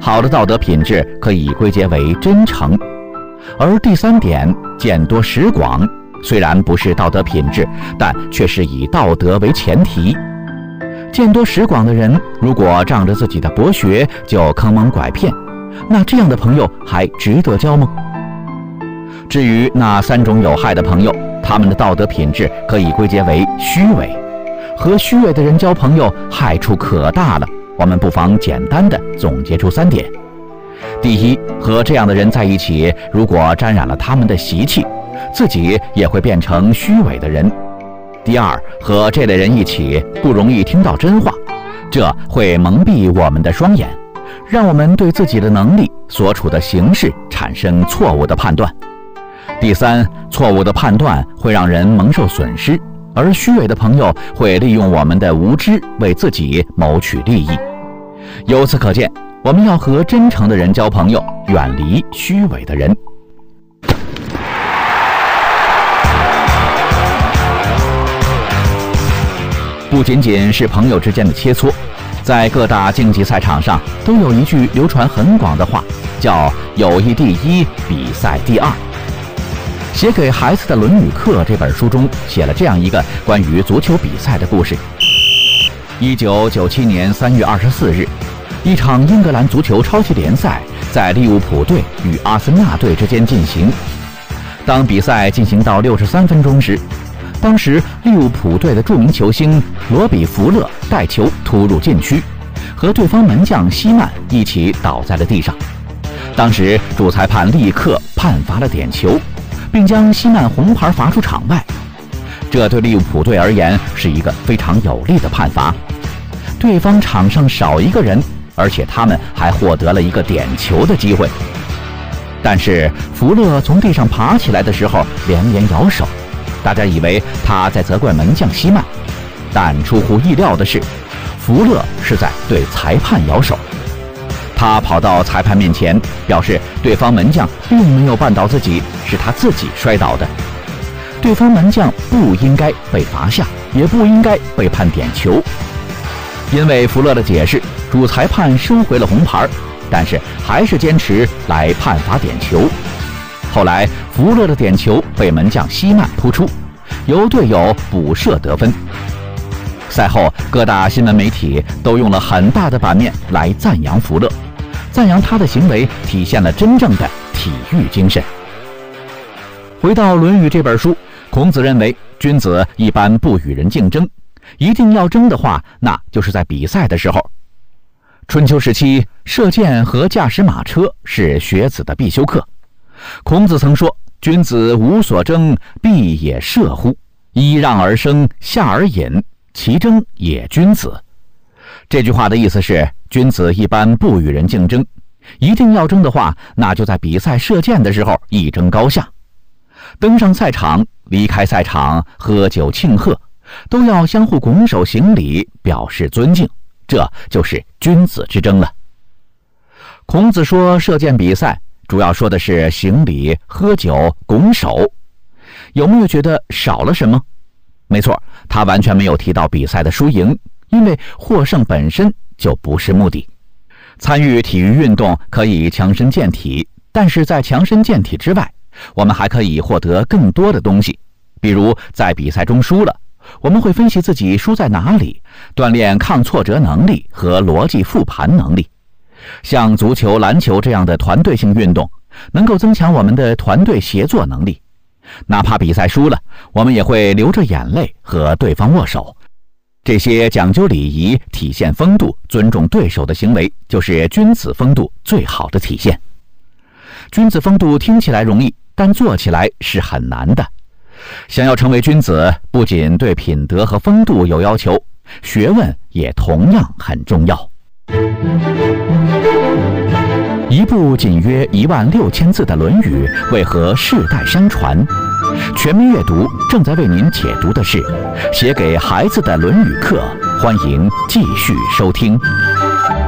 好的道德品质可以归结为真诚。而第3点，见多识广，虽然不是道德品质，但却是以道德为前提。见多识广的人，如果仗着自己的博学就坑蒙拐骗，那这样的朋友还值得交吗？至于那3种有害的朋友，他们的道德品质可以归结为虚伪。和虚伪的人交朋友，害处可大了。我们不妨简单的总结出3点。第一，和这样的人在一起，如果沾染了他们的习气，自己也会变成虚伪的人。第二，和这类人一起，不容易听到真话，这会蒙蔽我们的双眼，让我们对自己的能力、所处的形势产生错误的判断。第三，错误的判断会让人蒙受损失，而虚伪的朋友会利用我们的无知为自己谋取利益。由此可见，我们要和真诚的人交朋友，远离虚伪的人。不仅仅是朋友之间的切磋，在各大竞技赛场上都有一句流传很广的话，叫“友谊第一，比赛第二”。写给孩子的《论语课》这本书中写了这样一个关于足球比赛的故事。1997年3月24日，一场英格兰足球超级联赛在利物浦队与阿森纳队之间进行。当比赛进行到63分钟时，当时利物浦队的著名球星罗比·福勒带球突入禁区，和对方门将希曼一起倒在了地上。当时主裁判立刻判罚了点球，并将希曼红牌罚出场外。这对利物浦队而言是一个非常有利的判罚，对方场上少一个人，而且他们还获得了一个点球的机会。但是福勒从地上爬起来的时候连连摇手，大家以为他在责怪门将希曼，但出乎意料的是，福勒是在对裁判摇手。他跑到裁判面前，表示对方门将并没有绊倒自己，是他自己摔倒的。对方门将不应该被罚下，也不应该被判点球。因为福勒的解释，主裁判收回了红牌，但是还是坚持来判罚点球。后来福勒的点球被门将希曼扑出，由队友补射得分。赛后各大新闻媒体都用了很大的版面来赞扬福勒，赞扬他的行为体现了真正的体育精神。回到《论语》这本书，孔子认为君子一般不与人竞争，一定要争的话，那就是在比赛的时候。春秋时期，射箭和驾驶马车是学子的必修课。孔子曾说：“君子无所争，必也射乎？揖让而生，下而饮，其争也君子。”这句话的意思是，君子一般不与人竞争，一定要争的话，那就在比赛射箭的时候一争高下。登上赛场，离开赛场，喝酒庆贺，都要相互拱手行礼，表示尊敬，这就是君子之争了。孔子说射箭比赛主要说的是行礼、喝酒、拱手，有没有觉得少了什么？没错，他完全没有提到比赛的输赢，因为获胜本身就不是目的。参与体育运动可以强身健体，但是在强身健体之外，我们还可以获得更多的东西。比如在比赛中输了，我们会分析自己输在哪里，锻炼抗挫折能力和逻辑复盘能力。像足球、篮球这样的团队性运动，能够增强我们的团队协作能力。哪怕比赛输了，我们也会流着眼泪和对方握手。这些讲究礼仪、体现风度、尊重对手的行为，就是君子风度最好的体现。君子风度听起来容易，但做起来是很难的。想要成为君子，不仅对品德和风度有要求，学问也同样很重要。一部仅约16000字的《论语》，为何世代相传？全民阅读正在为您解读的是写给孩子的《论语课》，欢迎继续收听。